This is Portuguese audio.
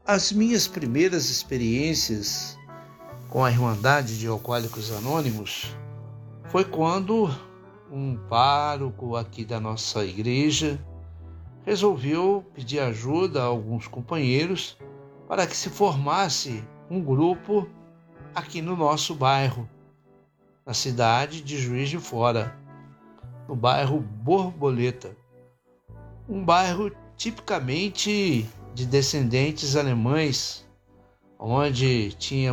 As minhas primeiras experiências com a Irmandade de Alcoólicos Anônimos foi quando um pároco aqui da nossa igreja resolveu pedir ajuda a alguns companheiros para que se formasse um grupo aqui no nosso bairro, na cidade de Juiz de Fora, no bairro Borboleta, um bairro tipicamente de descendentes alemães, onde tinha